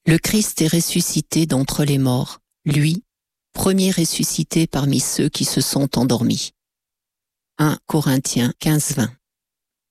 Le Christ est ressuscité d'entre les morts, lui, premier ressuscité parmi ceux qui se sont endormis. 1 Corinthiens 15-20.